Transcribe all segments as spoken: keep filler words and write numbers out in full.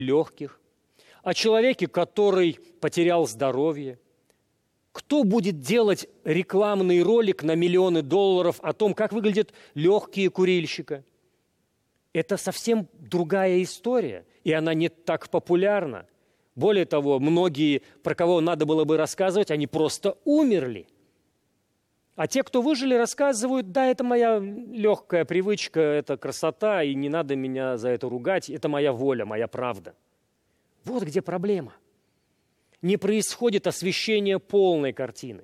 легких, о человеке, который потерял здоровье. Кто будет делать рекламный ролик на миллионы долларов о том, как выглядят легкие курильщика? Это совсем другая история, и она не так популярна. Более того, многие, про кого надо было бы рассказывать, они просто умерли. А те, кто выжили, рассказывают: да, это моя легкая привычка, это красота, и не надо меня за это ругать, это моя воля, моя правда. Вот где проблема. Не происходит освещение полной картины.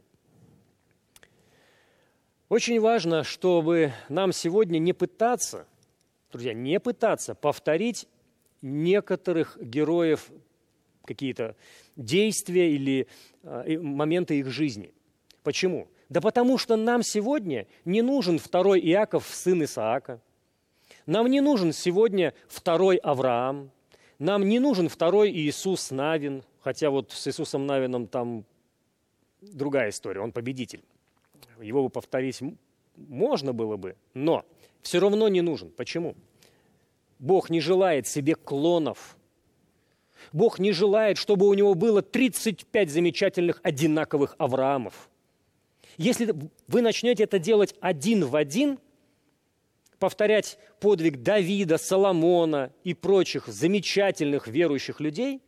Очень важно, чтобы нам сегодня не пытаться, друзья, не пытаться повторить некоторых героев, какие-то действия или э, моменты их жизни. Почему? Да потому что нам сегодня не нужен второй Иаков, сын Исаака. Нам не нужен сегодня второй Авраам. Нам не нужен второй Иисус Навин. Хотя вот с Иисусом Навином там другая история, он победитель. Его бы повторить можно было бы, но все равно не нужен. Почему? Бог не желает себе клонов. Бог не желает, чтобы у него было тридцать пять замечательных одинаковых Авраамов. Если вы начнете это делать один в один, повторять подвиг Давида, Соломона и прочих замечательных верующих людей,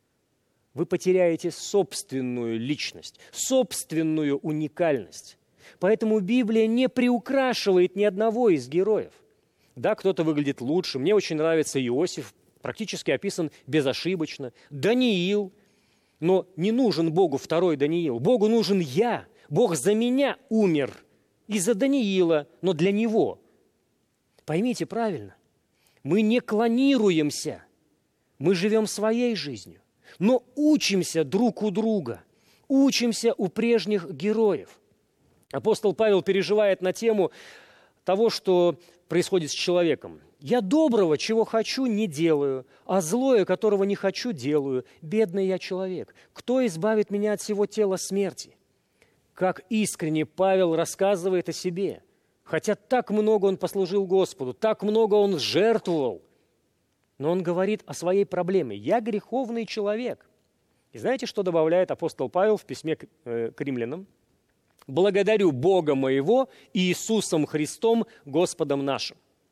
вы потеряете собственную личность, собственную уникальность. Поэтому Библия не приукрашивает ни одного из героев. Да, кто-то выглядит лучше. Мне очень нравится Иосиф, практически описан безошибочно. Даниил. Но не нужен Богу второй Даниил. Богу нужен я. Бог за меня умер. И за Даниила, но для него. Поймите правильно. Мы не клонируемся. Мы живем своей жизнью. Но учимся друг у друга. Учимся у прежних героев. Апостол Павел переживает на тему того, что происходит с человеком. «Я доброго, чего хочу, не делаю, а злое, которого не хочу, делаю. Бедный я человек. Кто избавит меня от всего тела смерти?» Как искренне Павел рассказывает о себе. Хотя так много он послужил Господу, так много он жертвовал. Но он говорит о своей проблеме. «Я греховный человек». И знаете, что добавляет апостол Павел в письме к, э, к римлянам? «Благодарю Бога моего Иисусом Христом, Господом нашим».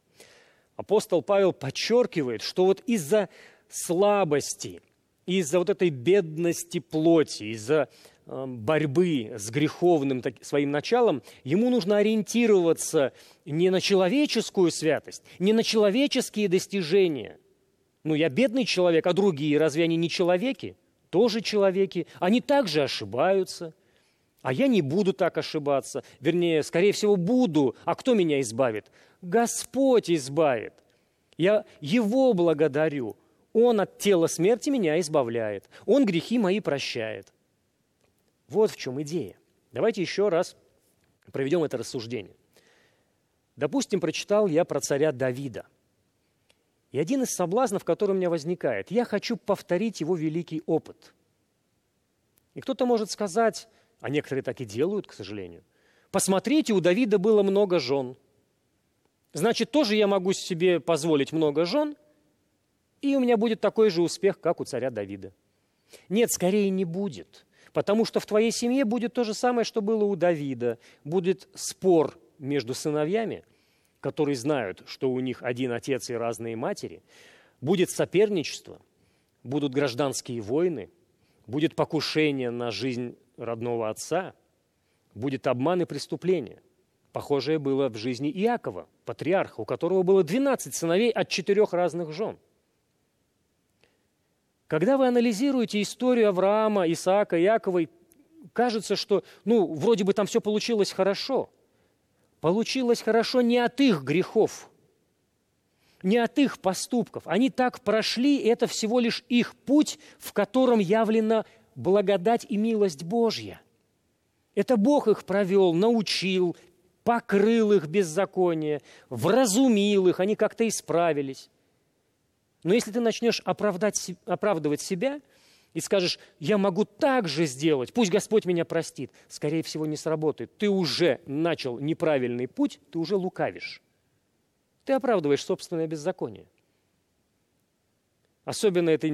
Апостол Павел подчеркивает, что вот из-за слабости, из-за вот этой бедности плоти, из-за э, борьбы с греховным так, своим началом, ему нужно ориентироваться не на человеческую святость, не на человеческие достижения. Ну, я бедный человек, а другие, разве они не человеки? Тоже человеки. Они также ошибаются. А я не буду так ошибаться. Вернее, скорее всего, буду. А кто меня избавит? Господь избавит. Я Его благодарю. Он от тела смерти меня избавляет. Он грехи мои прощает. Вот в чем идея. Давайте еще раз проведем это рассуждение. Допустим, прочитал я про царя Давида. И один из соблазнов, который у меня возникает, я хочу повторить его великий опыт. И кто-то может сказать, а некоторые так и делают, к сожалению, посмотрите, у Давида было много жен. Значит, тоже я могу себе позволить много жен, и у меня будет такой же успех, как у царя Давида. Нет, скорее не будет, потому что в твоей семье будет то же самое, что было у Давида. Будет спор между сыновьями, которые знают, что у них один отец и разные матери, будет соперничество, будут гражданские войны, будет покушение на жизнь родного отца, будет обман и преступление. Похожее было в жизни Иакова, патриарха, у которого было двенадцать сыновей от четырех разных жен. Когда вы анализируете историю Авраама, Исаака, Иакова, кажется, что, ну, вроде бы там все получилось хорошо. Получилось хорошо не от их грехов, не от их поступков. Они так прошли, и это всего лишь их путь, в котором явлена благодать и милость Божья. Это Бог их провел, научил, покрыл их беззаконие, вразумил их, они как-то исправились. Но если ты начнешь оправдать, оправдывать себя и скажешь, я могу так же сделать, пусть Господь меня простит, скорее всего, не сработает. Ты уже начал неправильный путь, ты уже лукавишь. Ты оправдываешь собственное беззаконие. Особенно это